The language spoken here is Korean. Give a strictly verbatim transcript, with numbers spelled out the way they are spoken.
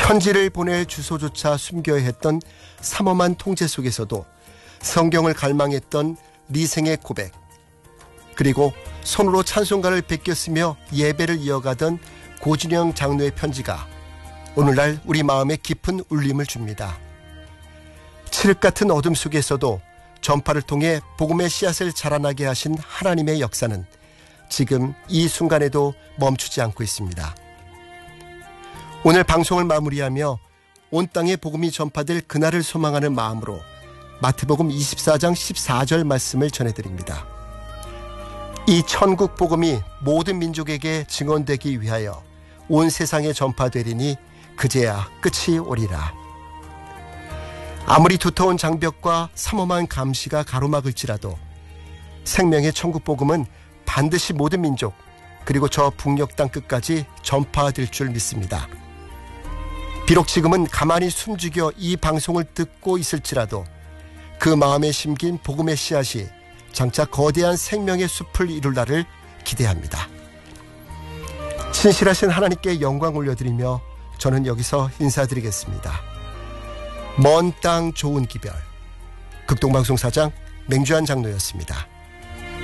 편지를 보낼 주소조차 숨겨야 했던 삼엄한 통제 속에서도 성경을 갈망했던 리생의 고백, 그리고 손으로 찬송가를 베꼈으며 예배를 이어가던 고진영 장로의 편지가 오늘날 우리 마음에 깊은 울림을 줍니다. 칠흑 같은 어둠 속에서도 전파를 통해 복음의 씨앗을 자라나게 하신 하나님의 역사는 지금 이 순간에도 멈추지 않고 있습니다. 오늘 방송을 마무리하며 온 땅에 복음이 전파될 그날을 소망하는 마음으로 마태복음 이십사 장 십사 절 말씀을 전해드립니다. 이 천국 복음이 모든 민족에게 증언되기 위하여 온 세상에 전파되리니 그제야 끝이 오리라. 아무리 두터운 장벽과 삼엄한 감시가 가로막을지라도 생명의 천국 복음은 반드시 모든 민족, 그리고 저 북녘 땅 끝까지 전파될 줄 믿습니다. 비록 지금은 가만히 숨죽여 이 방송을 듣고 있을지라도 그 마음에 심긴 복음의 씨앗이 장차 거대한 생명의 숲을 이룰 날을 기대합니다. 신실하신 하나님께 영광 올려드리며 저는 여기서 인사드리겠습니다. 먼 땅 좋은 기별, 극동방송사장 맹주한 장로였습니다.